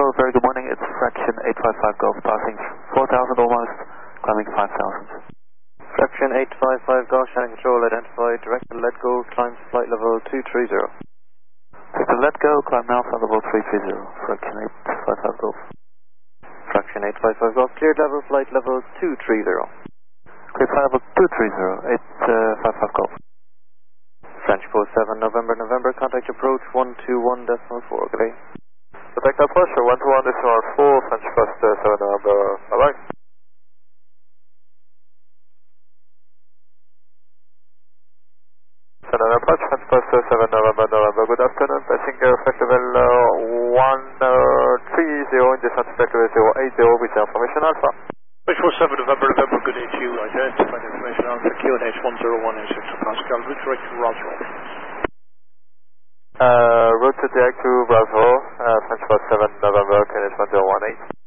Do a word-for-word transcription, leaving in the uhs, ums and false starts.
Control, very good morning. It's fraction eight five five Golf, passing four thousand almost, climbing five thousand. Fraction eight five five Golf, Shannon Control, identified, direct to let go, climb to flight level two three zero. Victor, let go, climb now, flight level three three zero, fraction eight five five Golf. Fraction eight five five Golf, cleared level, flight level two three zero. Clear flight level two three zero, eight five five Golf. French four seven, November, November, contact approach one two one decimal four, good day. Contact approach one two one decimal four, French first uh, seven November, bye bye. seven approach, French first uh, seven November, November, good afternoon, passing uh, flight level uh, one three zero, in descent to flight level zero eight zero with information alpha. French four seven November, November, good day to you, identified information alpha, Q N H one zero one eight six Pascal, route direct to Roswell. Uh, route to direct to Bravo, uh, French four seven November, Q N H one zero one eight.